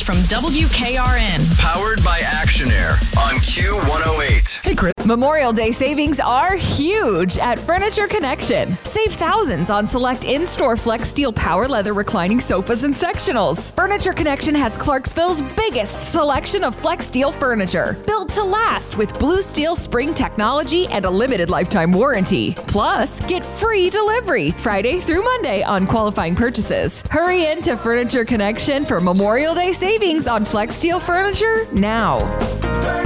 from WKRN. Powered by Action Air on Q108. Hey, Chris. Memorial Day savings are huge at Furniture Connection. Save thousands on select in-store Flex Steel Power Leather reclining sofas and sectionals. Furniture Connection has Clarksville's biggest selection of Flex Steel furniture, built to last with Blue Steel spring technology and a limited lifetime warranty. Plus, get free delivery Friday through Monday on qualifying purchases. Hurry into Furniture Connection for Memorial Day savings on Flex Steel furniture now.